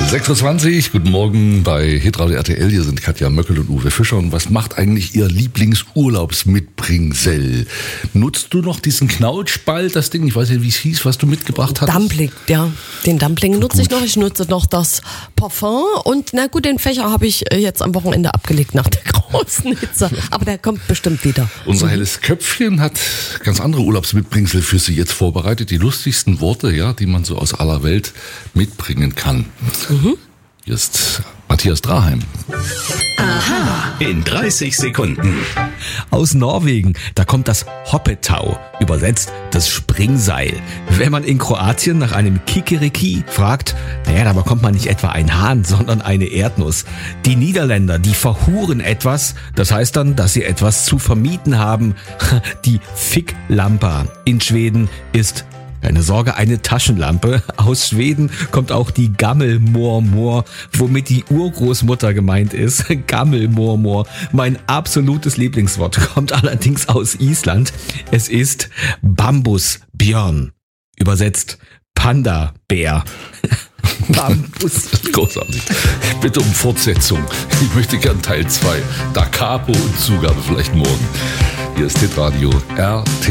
6.20 Uhr, guten Morgen bei Hitradio RTL. Hier sind Katja Möckel und Uwe Fischer. Und was macht eigentlich Ihr Lieblingsurlaubsmitbringsel? Nutzt du noch diesen Knautschball, das Ding? Ich weiß nicht, wie es hieß, was du mitgebracht hast. Dumpling, ja. Den Dumpling nutze ich noch. Ich nutze noch das Parfum. Und na gut, den Fächer habe ich jetzt am Wochenende abgelegt nach der großen Hitze. Aber der kommt bestimmt wieder. Unser helles Köpfchen hat ganz andere Urlaubsmitbringsel für Sie jetzt vorbereitet. Die lustigsten Worte, ja, die man so aus aller Welt mitbringen kann. Hier ist Matthias Draheim. Aha. In 30 Sekunden. Aus Norwegen, da kommt das Hoppetau, übersetzt das Springseil. Wenn man in Kroatien nach einem Kikeriki fragt, naja, da bekommt man nicht etwa einen Hahn, sondern eine Erdnuss. Die Niederländer, die verhuren etwas, das heißt dann, dass sie etwas zu vermieten haben. Die Ficklampa in Schweden ist keine Sorge, eine Taschenlampe. Aus Schweden kommt auch die Gammelmormor, womit die Urgroßmutter gemeint ist. Gammelmormor, mein absolutes Lieblingswort, kommt allerdings aus Island. Es ist Bambusbjörn, übersetzt Panda-Bär. Bambus. Großartig. Ich bitte um Fortsetzung. Ich möchte gern Teil 2. Da Capo und Zugabe vielleicht morgen. Hier ist Hitradio RTL.